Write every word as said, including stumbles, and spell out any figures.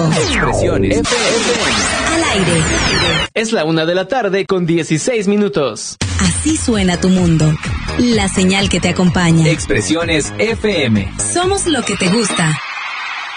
mundo. Expresiones F M. Al aire. Es la una de la tarde con dieciséis minutos. Así suena tu mundo. La señal que te acompaña. Expresiones F M. Somos lo que te gusta.